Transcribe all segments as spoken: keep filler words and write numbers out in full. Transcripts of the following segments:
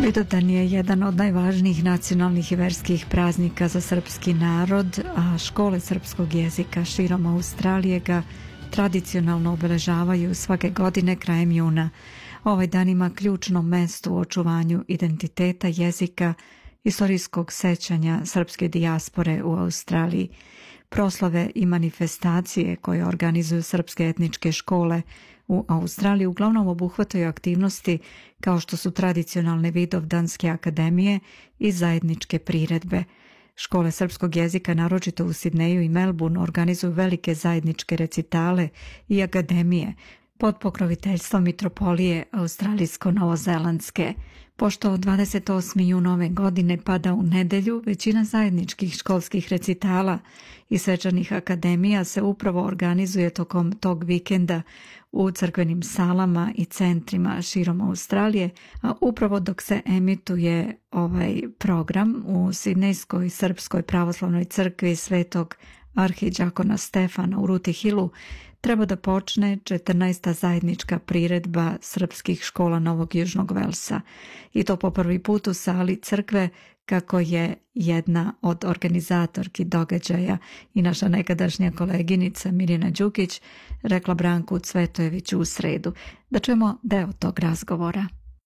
Vidovdan je jedan od najvažnijih nacionalnih i verskih praznika za srpski narod, a škole srpskog jezika širom Australije ga tradicionalno obeležavaju svake godine krajem juna. Ovaj dan ima ključno mesto u očuvanju identiteta jezika, istorijskog sećanja srpske dijaspore u Australiji. Proslave i manifestacije koje organizuju srpske etničke škole u Australiji uglavnom obuhvataju aktivnosti kao što su tradicionalne vidovdanske akademije i zajedničke priredbe. Škole srpskog jezika, naročito u Sidneju i Melbourneu, organizuju velike zajedničke recitale i akademije pod pokroviteljstvom mitropolije australijsko-novozelandske. Pošto dvadeset osmi jun ove godine pada u nedelju, većina zajedničkih školskih recitala i svečanih akademija se upravo organizuje tokom tog vikenda u crkvenim salama i centrima širom Australije, a upravo dok se emituje ovaj program u Sidnejskoj srpskoj pravoslavnoj crkvi Svetog arhidžakona Stefana u Ruti Hillu treba da počne četrnaesta zajednička priredba srpskih škola Novog Južnog Velsa. I to po prvi put u sali crkve, kako je jedna od organizatorki događaja i naša nekadašnja koleginica Mirjana Đukić rekla Branku Cvetojeviću u sredu. Da čujemo deo tog razgovora.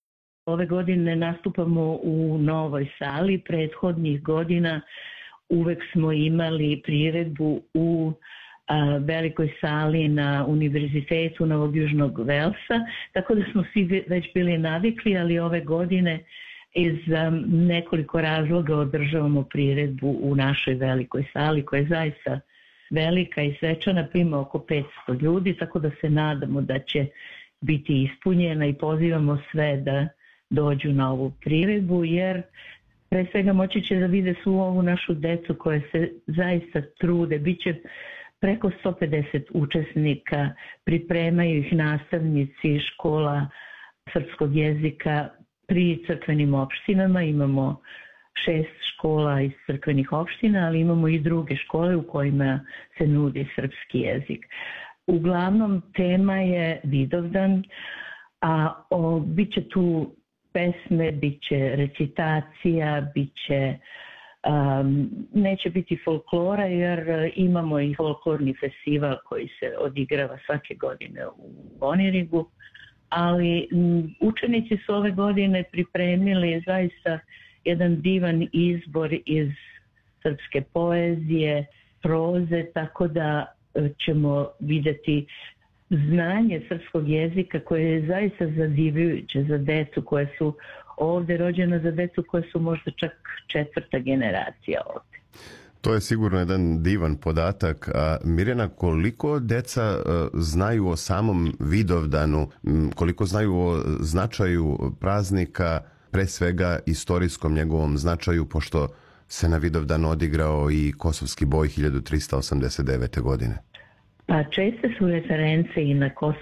Ove godine nastupamo u novoj sali. Prethodnih godina uvek smo imali priredbu u a, velikoj sali na Univerzitetu Novog Južnog Velsa, tako da smo svi već bili navikli, ali ove godine iz um, nekoliko razloga održavamo priredbu u našoj velikoj sali, koja je zaista velika i svečana, prima oko petsto ljudi, tako da se nadamo da će biti ispunjena i pozivamo sve da dođu na ovu priredbu, jer pre svega moći će da vide svu ovu našu decu koja se zaista trude. Biće preko sto pedeset učesnika, pripremaju ih nastavnici škola srpskog jezika pri crkvenim opštinama. Imamo šest škola iz crkvenih opština, ali imamo i druge škole u kojima se nudi srpski jezik. Uglavnom tema je Vidovdan, a o, bit će tu pesme, bit će recitacija, bit će, um, neće biti folklora, jer imamo i folklorni festival koji se odigrava svake godine u Bonirigu, ali m, učenici su ove godine pripremili zaista jedan divan izbor iz srpske poezije, proze, tako da ćemo videti znanje srpskog jezika koje je zaista zadivljujuće za decu koje su ovde rođena, za decu koje su možda čak četvrta generacija ovde. To je sigurno jedan divan podatak. A Mirjana, koliko deca znaju o samom Vidovdanu, koliko znaju o značaju praznika, pre svega istorijskom njegovom značaju, pošto se na Vidovdan odigrao i Kosovski boj hiljadu trista osamdeset devete. godine? Pa česte su reference i na Kosovski